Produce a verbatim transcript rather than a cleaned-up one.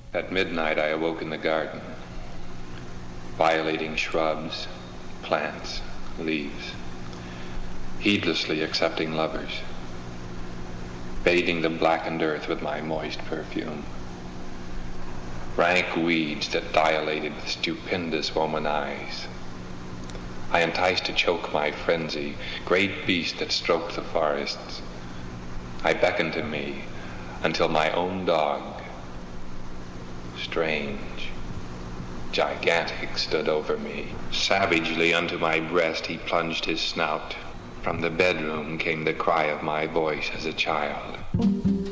At midnight I awoke in the garden, violating shrubs, plants, leaves, heedlessly accepting lovers, bathing the blackened earth with my moist perfume. Rank weeds that dilated with stupendous woman eyes. I enticed to choke my frenzy, great beasts that stroked the forests. I beckoned to me until my own dog, strange, gigantic, stood over me. Savagely unto my breast he plunged his snout. From the bedroom came the cry of my voice as a child.